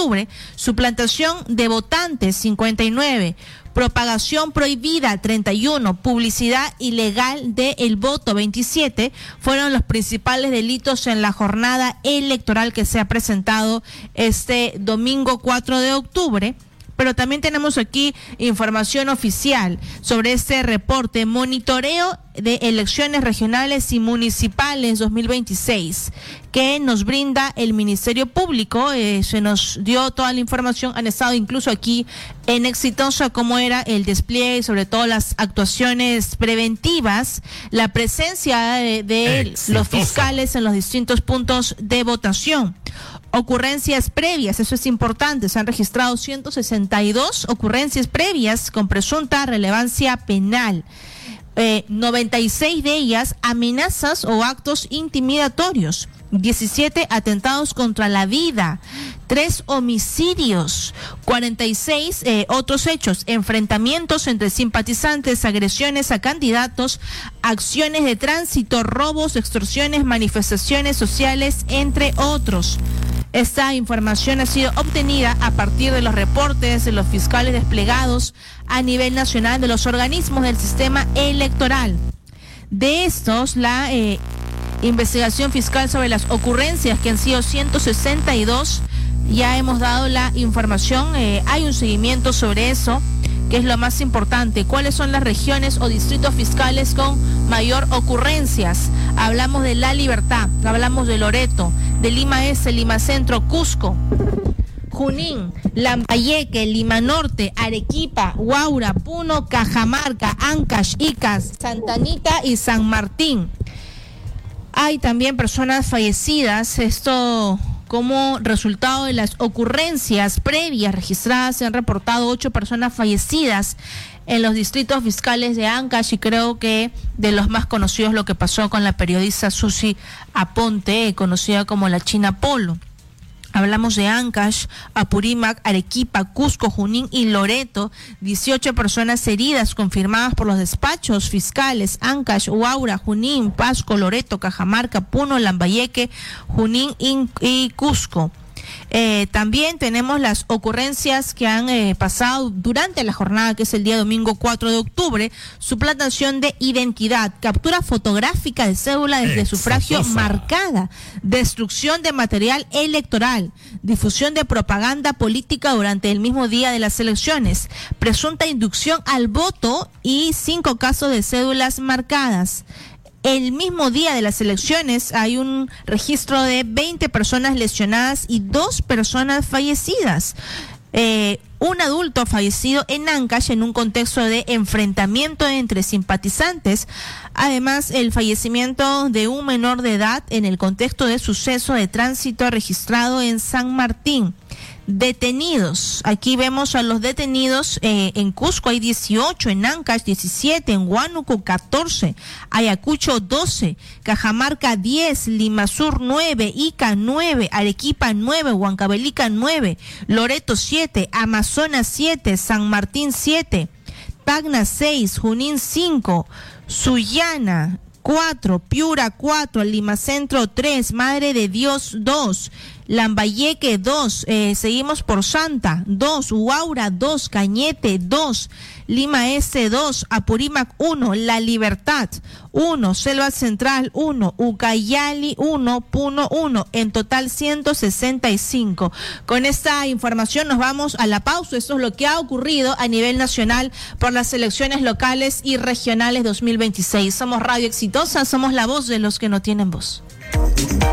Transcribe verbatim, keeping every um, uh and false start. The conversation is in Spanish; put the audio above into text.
octubre, suplantación de votantes cincuenta y nueve, propagación prohibida treinta y uno, publicidad ilegal de el voto veintisiete, fueron los principales delitos en la jornada electoral que se ha presentado este domingo cuatro de octubre. Pero también tenemos aquí información oficial sobre este reporte, monitoreo de elecciones regionales y municipales dos mil veintiséis, que nos brinda el Ministerio Público. Eh, se nos dio toda la información, han estado incluso aquí en Exitosa cómo era el despliegue, sobre todo las actuaciones preventivas, la presencia de, de los fiscales en los distintos puntos de votación. Ocurrencias previas, eso es importante, se han registrado ciento sesenta y dos ocurrencias previas con presunta relevancia penal. Eh, noventa y seis de ellas amenazas o actos intimidatorios, diecisiete atentados contra la vida, tres homicidios, cuarenta y seis eh, otros hechos, enfrentamientos entre simpatizantes, agresiones a candidatos, acciones de tránsito, robos, extorsiones, manifestaciones sociales, entre otros. Esta información ha sido obtenida a partir de los reportes de los fiscales desplegados a nivel nacional de los organismos del sistema electoral. De estos, la eh, investigación fiscal sobre las ocurrencias, que han sido ciento sesenta y dos, ya hemos dado la información, eh, hay un seguimiento sobre eso, que es lo más importante. ¿Cuáles son las regiones o distritos fiscales con mayor ocurrencias? Hablamos de La Libertad, hablamos de Loreto, de Lima Este, Lima Centro, Cusco, Junín, Lambayeque, Lima Norte, Arequipa, Huaura, Puno, Cajamarca, Ancash, Icas, Santa Anita y San Martín. Hay también personas fallecidas, esto como resultado de las ocurrencias previas registradas. Se han reportado ocho personas fallecidas en los distritos fiscales de Ancash, y creo que de los más conocidos lo que pasó con la periodista Susi Aponte, conocida como la China Polo. Hablamos de Ancash, Apurímac, Arequipa, Cusco, Junín y Loreto. dieciocho personas heridas confirmadas por los despachos fiscales: Ancash, Huaura, Junín, Pasco, Loreto, Cajamarca, Puno, Lambayeque, Junín y Cusco. Eh, también tenemos las ocurrencias que han eh, pasado durante la jornada, que es el día domingo cuatro de octubre. Suplantación de identidad, captura fotográfica de cédula desde sufragio marcada, destrucción de material electoral, difusión de propaganda política durante el mismo día de las elecciones, presunta inducción al voto y cinco casos de cédulas marcadas. El mismo día de las elecciones hay un registro de veinte personas lesionadas y dos personas fallecidas. Eh, un adulto fallecido en Ancash en un contexto de enfrentamiento entre simpatizantes. Además, el fallecimiento de un menor de edad en el contexto de suceso de tránsito registrado en San Martín. Detenidos, aquí vemos a los detenidos. eh, en Cusco hay dieciocho, en Ancash diecisiete, en Huánuco catorce, Ayacucho doce, Cajamarca diez, Limasur nueve, Ica nueve, Arequipa nueve, Huancavelica nueve, Loreto siete, Amazonas siete, San Martín siete, Tacna seis, Junín cinco, Sullana cuatro, Piura cuatro, Lima Centro tres, Madre de Dios dos, Lambayeque dos, eh, seguimos por Santa dos, Huaura dos, Cañete dos, Lima Este dos, Apurímac uno, La Libertad uno, Selva Central uno, Ucayali uno, Puno uno, en total ciento sesenta y cinco. Con esta información nos vamos a la pausa. Esto es lo que ha ocurrido a nivel nacional por las elecciones locales y regionales dos mil veintiséis. Somos Radio Exitosa, somos la voz de los que no tienen voz.